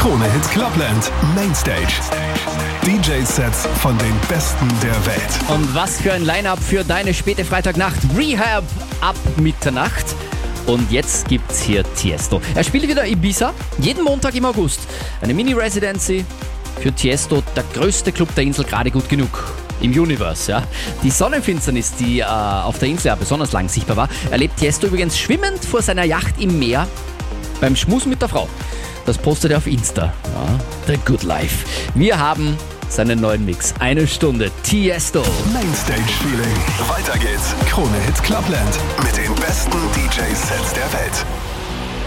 Krone Hit Clubland Mainstage. DJ-Sets von den Besten der Welt. Und was für ein Line-Up für deine späte Freitagnacht. Rehab ab Mitternacht. Und jetzt gibt's hier Tiesto. Er spielt wieder Ibiza, jeden Montag im August. Eine Mini-Residency für Tiesto, der größte Club der Insel, gerade gut genug. Im Universe, ja. Die Sonnenfinsternis, die auf der Insel ja besonders lang sichtbar war, erlebt Tiesto übrigens schwimmend vor seiner Yacht im Meer beim Schmusen mit der Frau. Das postet er auf Insta. Ja, The Good Life. Wir haben seinen neuen Mix. 1 Stunde Tiesto. Mainstage Feeling. Weiter geht's. Krone Hit Clubland mit den besten DJ-Sets der Welt.